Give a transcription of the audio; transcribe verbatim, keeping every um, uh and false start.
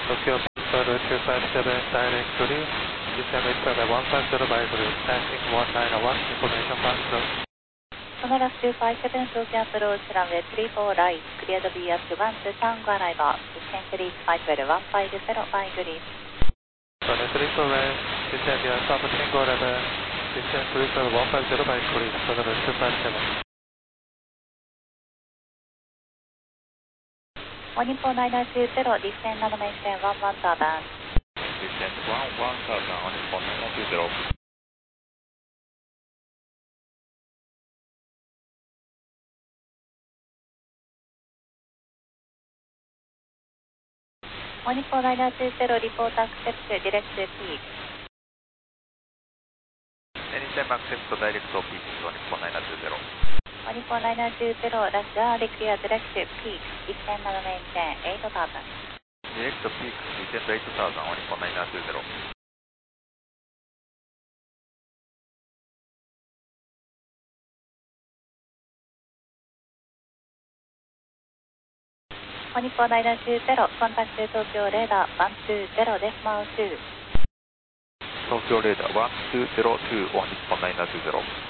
Tokyo Victor two five seven directly, descend with flight one five zero by group, passing one nine one, information pass through. Sonora two five seven, Tokyo approach runway three four right, clear the V S one two tango arrival, descend reach flight level one five zero by group. Sonora three four right, descend V S one tango level, descend reach level one five zero by group, Sonora two five seven. one four nine nine two zero, descend animation one one turban. Descend one one turban, one four nine nine two zero. one four nine nine two zero, report accept, direct to peak. Anytime accept direct to peak, one four nine nine two zero. one four nine nine two zero, Russia, clear direct to peak, descend animation eight turban. Direct to peak, descend eight turban, one four nine nine two zero. one four nine nine two zero, contact Tokyo radar one two zero decimal two. Tokyo radar one two zero two, one four nine nine two zero.